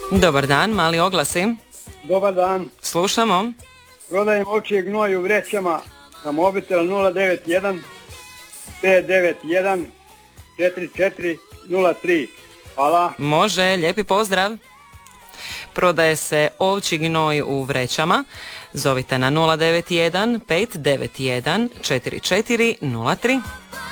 Dobar dan, mali oglasi. Dobar dan. Slušamo. Prodajem ovčji gnoj u vrećama na mobitel 091 591 4403. Hvala. Može, lijepi pozdrav. Prodaje se ovčji gnoj u vrećama. Zovite na 091 591 4403.